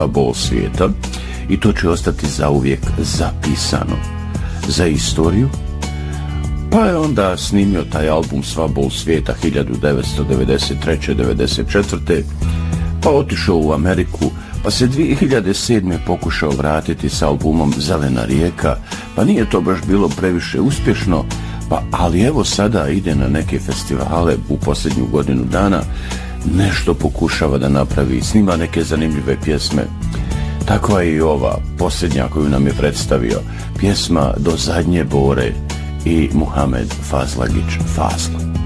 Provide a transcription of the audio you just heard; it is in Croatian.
bol svijeta i to će ostati zauvijek zapisano za istoriju. Pa je onda snimio taj album Sva bol svijeta 1993-94. pa otišao u Ameriku, pa se 2007. pokušao vratiti s albumom Zelena rijeka, pa nije to baš bilo previše uspješno, ali evo sada ide na neke festivale u posljednju godinu dana, nešto pokušava da napravi, snima neke zanimljive pjesme. Takva je i ova posljednja koju nam je predstavio, pjesma Do zadnje bore i Muhamed Fazlagić Fazla.